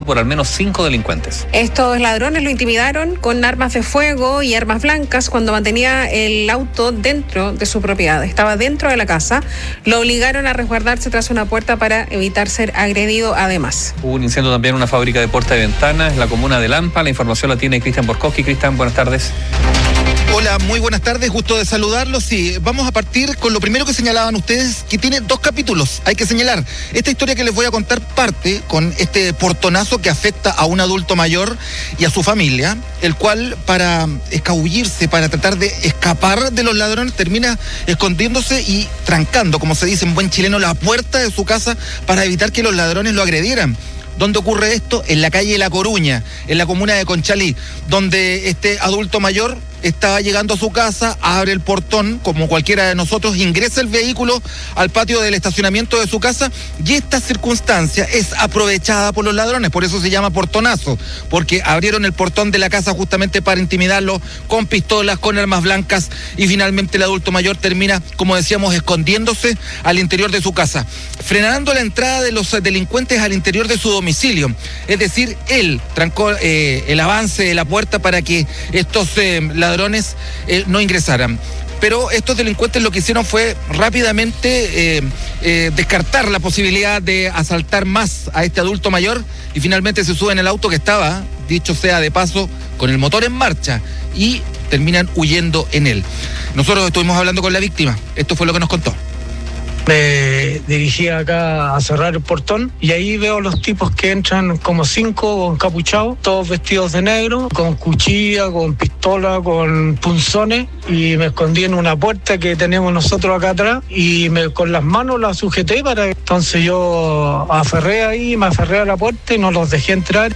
por al menos 5 delincuentes. Estos ladrones lo intimidaron con armas de fuego y armas blancas cuando mantenía el auto dentro de su propiedad. Estaba dentro de la casa. Lo obligaron a resguardarse tras una puerta para evitar ser agredido además. Hubo un incendio también en una fábrica de puertas y ventanas en la comuna de Lampa. La información la tiene Cristian Borkowski. Cristian, buenas tardes. Hola, muy buenas tardes, gusto de saludarlos. Sí, vamos a partir con lo primero que señalaban ustedes, que tiene 2 capítulos, hay que señalar. Esta historia que les voy a contar parte con este portonazo que afecta a un adulto mayor y a su familia, el cual para escabullirse, para tratar de escapar de los ladrones, termina escondiéndose y trancando, como se dice en buen chileno, la puerta de su casa para evitar que los ladrones lo agredieran. ¿Dónde ocurre esto? En la calle La Coruña, en la comuna de Conchalí, donde este adulto mayor estaba llegando a su casa, abre el portón, como cualquiera de nosotros, ingresa el vehículo al patio del estacionamiento de su casa, y esta circunstancia es aprovechada por los ladrones, por eso se llama portonazo, porque abrieron el portón de la casa justamente para intimidarlo con pistolas, con armas blancas, y finalmente el adulto mayor termina, como decíamos, escondiéndose al interior de su casa, frenando la entrada de los delincuentes al interior de su domicilio. Es decir, él trancó el avance de la puerta para que estos ladrones no ingresaran. Pero estos delincuentes lo que hicieron fue rápidamente descartar la posibilidad de asaltar más a este adulto mayor y finalmente se suben en el auto que estaba, dicho sea de paso, con el motor en marcha y terminan huyendo en él. Nosotros estuvimos hablando con la víctima. Esto fue lo que nos contó. Me dirigí acá a cerrar el portón y ahí veo los tipos que entran como 5 encapuchados, todos vestidos de negro, con cuchilla, con pistola, con punzones, y me escondí en una puerta que tenemos nosotros acá atrás y con las manos la sujeté entonces yo me aferré a la puerta y no los dejé entrar.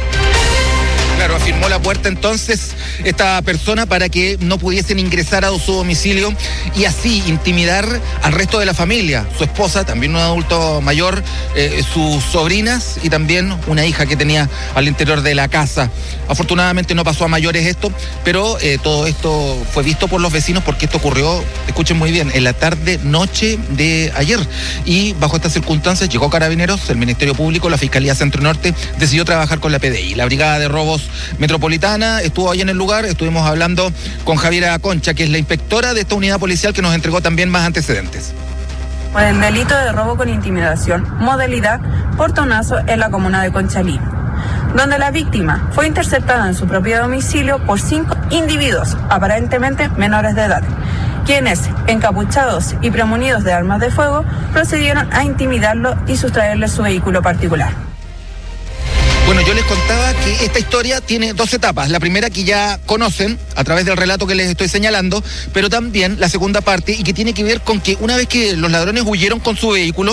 Claro, afirmó la puerta entonces esta persona para que no pudiesen ingresar a su domicilio y así intimidar al resto de la familia, su esposa, también un adulto mayor, sus sobrinas y también una hija que tenía al interior de la casa. Afortunadamente no pasó a mayores esto, pero todo esto fue visto por los vecinos porque esto ocurrió, escuchen muy bien, en la tarde-noche de ayer. Y bajo estas circunstancias llegó Carabineros, el Ministerio Público, la Fiscalía Centro Norte decidió trabajar con la PDI. La Brigada de Robos Metropolitana estuvo ahí en el lugar, estuvimos hablando con Javiera Concha, que es la inspectora de esta unidad policial, que nos entregó también más antecedentes. Por el delito de robo con intimidación, modalidad portonazo en la comuna de Conchalí, donde la víctima fue interceptada en su propio domicilio por 5 individuos, aparentemente menores de edad, quienes, encapuchados y premunidos de armas de fuego, procedieron a intimidarlo y sustraerle su vehículo particular. Bueno, yo les contaba que esta historia tiene 2 etapas. La primera que ya conocen a través del relato que les estoy señalando, pero también la segunda parte y que tiene que ver con que una vez que los ladrones huyeron con su vehículo,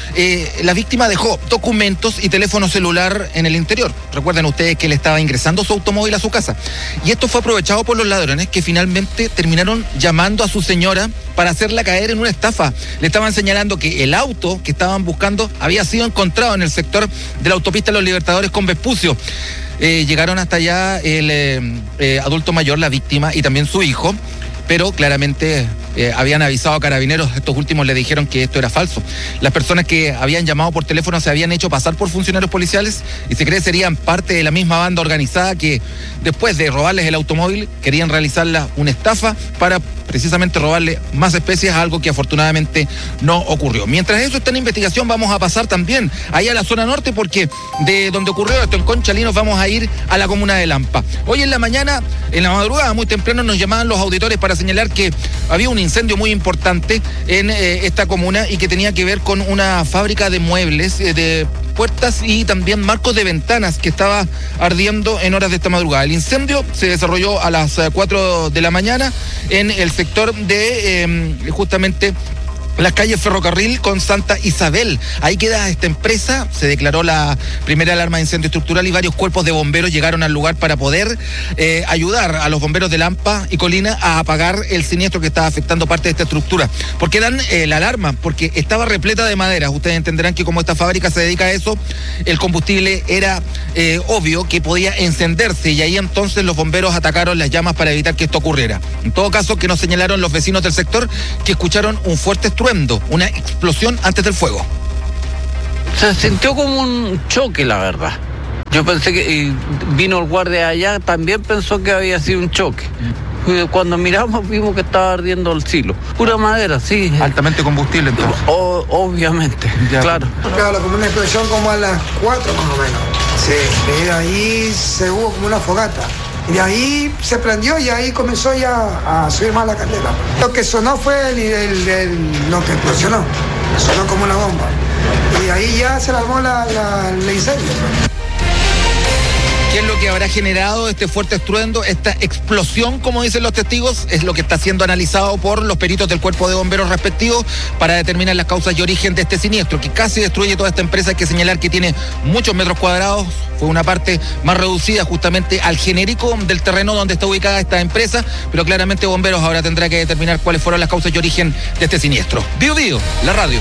la víctima dejó documentos y teléfono celular en el interior. Recuerden ustedes que él estaba ingresando su automóvil a su casa. Y esto fue aprovechado por los ladrones que finalmente terminaron llamando a su señora para hacerla caer en una estafa. Le estaban señalando que el auto que estaban buscando había sido encontrado en el sector de la autopista Los Libertadores con Vespucio. Llegaron hasta allá el adulto mayor, la víctima, y también su hijo, pero claramente habían avisado a Carabineros. Estos últimos le dijeron que esto era falso. Las personas que habían llamado por teléfono se habían hecho pasar por funcionarios policiales y se cree serían parte de la misma banda organizada que después de robarles el automóvil querían realizarla una estafa para precisamente robarle más especies, algo que afortunadamente no ocurrió. Mientras eso está en investigación, vamos a pasar también ahí a la zona norte, porque de donde ocurrió esto en Conchalí nos vamos a ir a la comuna de Lampa. Hoy en la mañana, en la madrugada, muy temprano, nos llamaban los auditores para señalar que había un incendio muy importante en esta comuna y que tenía que ver con una fábrica de muebles, de puertas y también marcos de ventanas que estaba ardiendo en horas de esta madrugada. El incendio se desarrolló a las 4 de la mañana en el sector de justamente las calles Ferrocarril con Santa Isabel. Ahí queda esta empresa, se declaró la primera alarma de incendio estructural y varios cuerpos de bomberos llegaron al lugar para poder ayudar a los bomberos de Lampa y Colina a apagar el siniestro que estaba afectando parte de esta estructura. ¿Por qué dan la alarma? Porque estaba repleta de madera. Ustedes entenderán que como esta fábrica se dedica a eso, el combustible era obvio que podía encenderse y ahí entonces los bomberos atacaron las llamas para evitar que esto ocurriera. En todo caso, que nos señalaron los vecinos del sector que escucharon un fuerte estruendo, una explosión antes del fuego. Se sintió como un choque, la verdad. Yo pensé que vino el guardia allá, también pensó que había sido un choque. Cuando miramos vimos que estaba ardiendo el silo. Pura madera, sí. Altamente combustible entonces. Obviamente, ya, claro. Claro, como una explosión como a las 4 más o menos. Sí, y de ahí se hubo como una fogata. Y de ahí se prendió y ahí comenzó ya a subir más la candela. Lo que sonó fue lo que explosionó. Sonó como una bomba. Y ahí ya se armó el incendio. ¿Qué es lo que habrá generado este fuerte estruendo, esta explosión, como dicen los testigos? Es lo que está siendo analizado por los peritos del cuerpo de bomberos respectivos para determinar las causas y origen de este siniestro, que casi destruye toda esta empresa. Hay que señalar que tiene muchos metros cuadrados, fue una parte más reducida justamente al genérico del terreno donde está ubicada esta empresa, pero claramente bomberos ahora tendrá que determinar cuáles fueron las causas y origen de este siniestro. Bio Bio, la radio.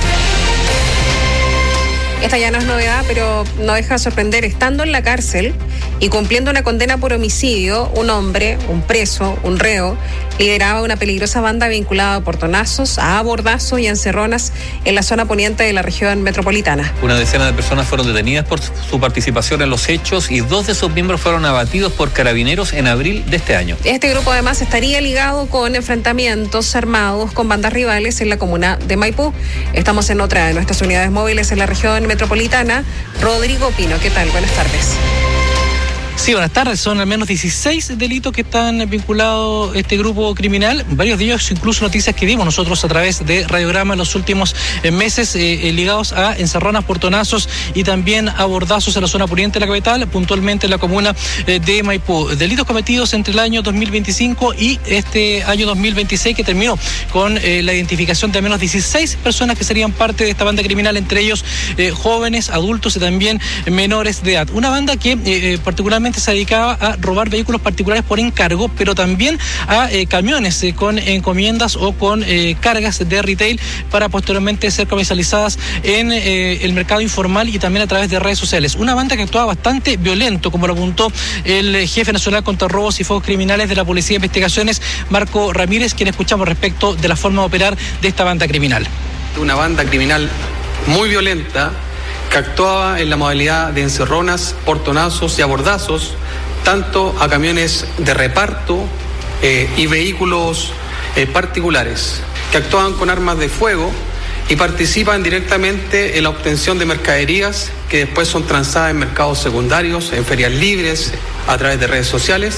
Esta ya no es novedad, pero no deja de sorprender. Estando en la cárcel y cumpliendo una condena por homicidio, un hombre, un preso, un reo, lideraba una peligrosa banda vinculada a portonazos, a abordazos y a encerronas en la zona poniente de la región metropolitana. Una decena de personas fueron detenidas por su participación en los hechos y 2 de sus miembros fueron abatidos por carabineros en abril de este año. Este grupo además estaría ligado con enfrentamientos armados con bandas rivales en la comuna de Maipú. Estamos en otra de nuestras unidades móviles en la región metropolitana. Rodrigo Pino, ¿qué tal? Buenas tardes. Sí, buenas tardes. Son al menos 16 delitos que están vinculados a este grupo criminal. Varios de ellos, incluso noticias que dimos nosotros a través de Radiograma en los últimos meses, ligados a encerronas, portonazos y también abordazos en la zona poniente de la capital, puntualmente en la comuna de Maipú. Delitos cometidos entre el año 2025 y este año 2026, que terminó con la identificación de al menos 16 personas que serían parte de esta banda criminal, entre ellos jóvenes, adultos y también menores de edad. Una banda que particularmente se dedicaba a robar vehículos particulares por encargo, pero también a camiones con encomiendas o con cargas de retail para posteriormente ser comercializadas en el mercado informal y también a través de redes sociales. Una banda que actuaba bastante violento, como lo apuntó el jefe nacional contra robos y fuegos criminales de la Policía de Investigaciones, Marco Ramírez, quien escuchamos respecto de la forma de operar de esta banda criminal. Una banda criminal muy violenta, que actuaba en la modalidad de encerronas, portonazos y abordazos, tanto a camiones de reparto y vehículos particulares, que actuaban con armas de fuego y participan directamente en la obtención de mercaderías que después son transadas en mercados secundarios, en ferias libres, a través de redes sociales.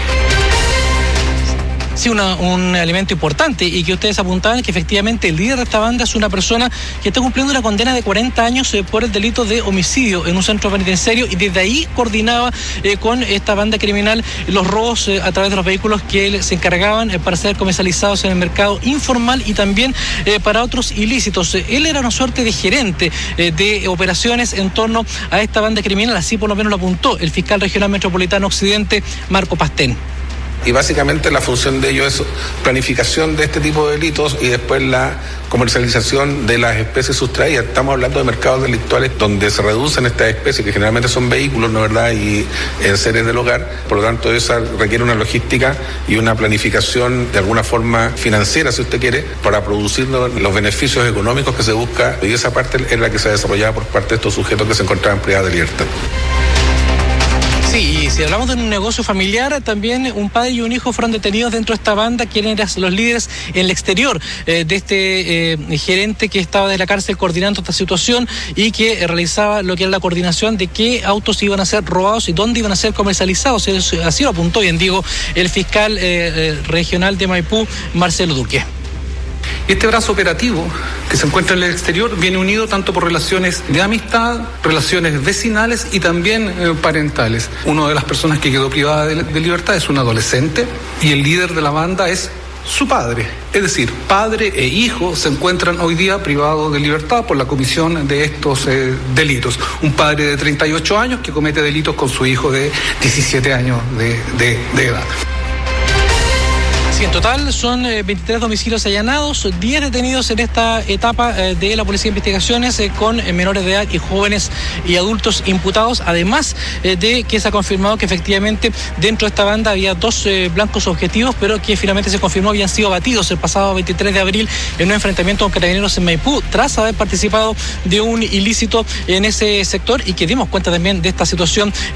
Sí, un elemento importante y que ustedes apuntaban, que efectivamente el líder de esta banda es una persona que está cumpliendo una condena de 40 años por el delito de homicidio en un centro penitenciario, y desde ahí coordinaba con esta banda criminal los robos a través de los vehículos que se encargaban para ser comercializados en el mercado informal y también para otros ilícitos. Él era una suerte de gerente de operaciones en torno a esta banda criminal, así por lo menos lo apuntó el fiscal regional metropolitano Occidente, Marco Pastén. Y básicamente la función de ellos es planificación de este tipo de delitos y después la comercialización de las especies sustraídas. Estamos hablando de mercados delictuales donde se reducen estas especies, que generalmente son vehículos, ¿no verdad?, y seres del hogar. Por lo tanto, esa requiere una logística y una planificación de alguna forma financiera, si usted quiere, para producir los beneficios económicos que se busca, y esa parte es la que se ha desarrollado por parte de estos sujetos que se encontraban privados de libertad. Sí, y si hablamos de un negocio familiar, también un padre y un hijo fueron detenidos dentro de esta banda, quienes eran los líderes en el exterior de este gerente que estaba de la cárcel coordinando esta situación y que realizaba lo que era la coordinación de qué autos iban a ser robados y dónde iban a ser comercializados. Así lo apuntó bien, digo, el fiscal regional de Maipú, Marcelo Duque. Este brazo operativo que se encuentra en el exterior viene unido tanto por relaciones de amistad, relaciones vecinales y también parentales. Una de las personas que quedó privada de libertad es un adolescente y el líder de la banda es su padre. Es decir, padre e hijo se encuentran hoy día privados de libertad por la comisión de estos delitos. Un padre de 38 años que comete delitos con su hijo de 17 años de edad. Sí, en total son 23 domicilios allanados, 10 detenidos en esta etapa de la Policía de Investigaciones con menores de edad y jóvenes y adultos imputados, además de que se ha confirmado que efectivamente dentro de esta banda había 2 blancos objetivos, pero que finalmente se confirmó habían sido abatidos el pasado 23 de abril en un enfrentamiento con carabineros en Maipú, tras haber participado de un ilícito en ese sector, y que dimos cuenta también de esta situación